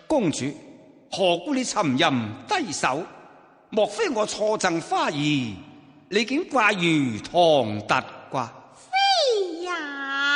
公主，何故你沉吟低首？莫非我錯贈花兒，你竟怪如唐突啩？